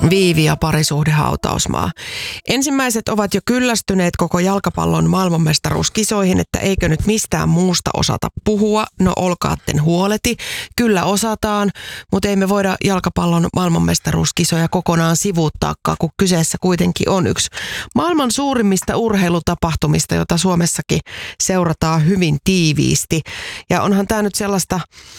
Viivi ja parisuhdehautausmaa. Ensimmäiset ovat jo kyllästyneet koko jalkapallon maailmanmestaruuskisoihin, että eikö nyt mistään muusta osata puhua. No olkaatten huoleti. Kyllä osataan, mutta ei me voida jalkapallon maailmanmestaruuskisoja kokonaan sivuuttaakaan, kun kyseessä kuitenkin on yksi maailman suurimmista urheilutapahtumista, jota Suomessakin seurataan hyvin tiiviisti. Ja onhan tämä nyt sellaista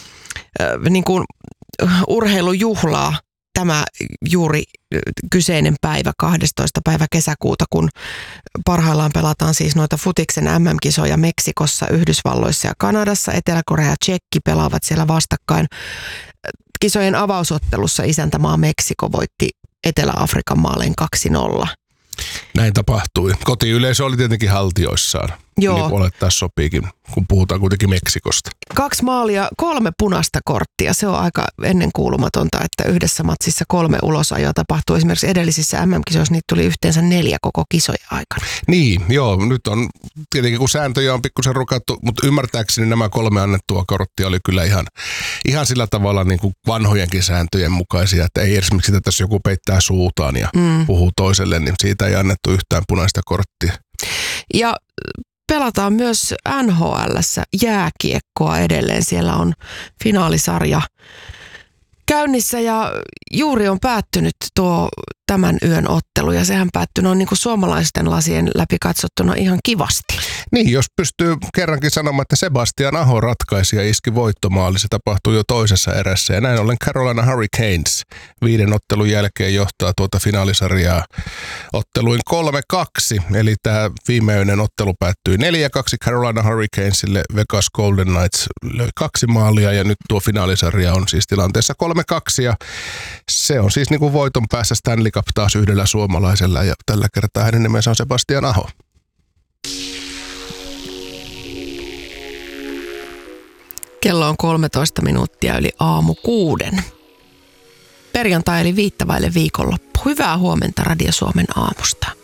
niin kuin urheilujuhlaa, tämä juuri kyseinen päivä, 12. päivä kesäkuuta, kun parhaillaan pelataan siis noita futiksen MM-kisoja Meksikossa, Yhdysvalloissa ja Kanadassa. Etelä-Korea ja Tšekki pelaavat siellä vastakkain. Kisojen avausottelussa isäntämaa Meksiko voitti Etelä-Afrikan maalleen 2-0. Näin tapahtui. Kotiyleisö oli tietenkin haltioissaan. Joo. Niin kuin olettaa sopiikin, kun puhutaan kuitenkin Meksikosta. 2 maalia, 3 punaista korttia. Se on aika ennenkuulumatonta, että yhdessä matsissa 3 ulosajoa tapahtuu. Esimerkiksi edellisissä MM-kisoissa niitä tuli yhteensä 4 koko kisojen aikana. Niin, joo. Nyt on tietenkin, kun sääntöjä on pikkusen rukattu, mutta ymmärtääkseni nämä 3 annettua korttia oli kyllä ihan sillä tavalla niin kuin vanhojenkin sääntöjen mukaisia, että ei esimerkiksi sitä, tässä joku peittää suutaan ja puhuu toiselle, niin siitä ei annettu yhtään punaista korttia. Ja pelataan myös NHL:ssä jääkiekkoa edelleen. Siellä on finaalisarja käynnissä ja juuri on päättynyt tuo tämän yön ottelu ja sehän päättyi noin niin kuin suomalaisten lasien läpi katsottuna ihan kivasti. Niin, jos pystyy kerrankin sanomaan, että Sebastian Aho ratkaisi ja iski voittomaali, se tapahtui jo toisessa erässä ja näin ollen Carolina Hurricanes 5 ottelun jälkeen johtaa tuota finaalisarjaa otteluin 3-2, eli tämä viimeinen ottelu päättyi 4-2 Carolina Hurricanesille, Vegas Golden Knights löi 2 maalia ja nyt tuo finaalisarja on siis tilanteessa 3-2 ja se on siis niin kuin voiton päässä Stanley Cup taas yhdellä suomalaisella ja tällä kertaa hänen nimensä on Sebastian Aho. Kello on 13 minuuttia yli aamu 6. Perjantai eli 5 viikonloppu. Hyvää huomenta Radio Suomen aamusta.